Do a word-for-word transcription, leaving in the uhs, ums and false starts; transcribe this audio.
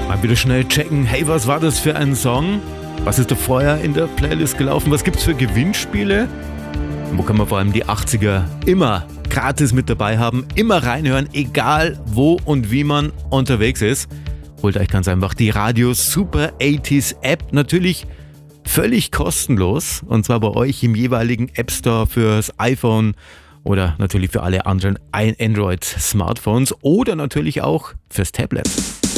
Mal wieder schnell checken, hey, was war das für ein Song? Was ist da vorher in der Playlist gelaufen? Was gibt's für Gewinnspiele? Wo kann man vor allem die achtziger immer gratis mit dabei haben? Immer reinhören, egal wo und wie man unterwegs ist. Holt euch ganz einfach die Radio Super achtziger App. Natürlich völlig kostenlos. Und zwar bei euch im jeweiligen App Store fürs iPhone oder natürlich für alle anderen Android-Smartphones oder natürlich auch fürs Tablet.